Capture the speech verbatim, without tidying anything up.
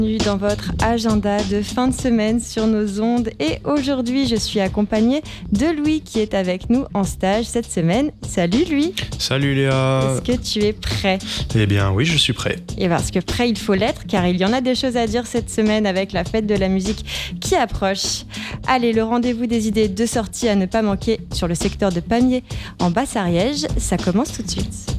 Bienvenue dans votre agenda de fin de semaine sur nos ondes. Et aujourd'hui, je suis accompagnée de Louis qui est avec nous en stage cette semaine. Salut Louis. Salut Léa. Est-ce que tu es prêt ? Eh bien oui, je suis prêt. Et parce que prêt, il faut l'être, car il y en a des choses à dire cette semaine avec la fête de la musique qui approche. Allez, le rendez-vous des idées de sortie à ne pas manquer sur le secteur de Pamiers en Basse-Ariège, ça commence tout de suite.